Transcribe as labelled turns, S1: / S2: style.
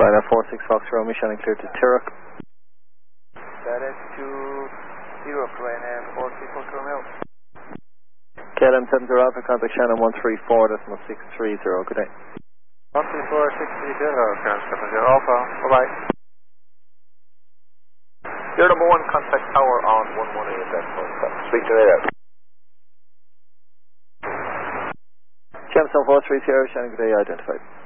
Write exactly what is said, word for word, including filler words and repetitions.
S1: Ryanair four six Fox Romeo, Shannon clear to Tirrock.
S2: That is to Tirrock, Ryanair four six Fox Romeo.
S1: K L M seven zero Alpha, contact Shannon one three four decimal six three zero, good day.
S2: one three four six three zero, Shannon seven zero Alpha, bye bye.
S3: You're number one, contact tower on one one eight decimal. Speak to you later.
S1: K L M seven four three zero, Shannon, good day, identified.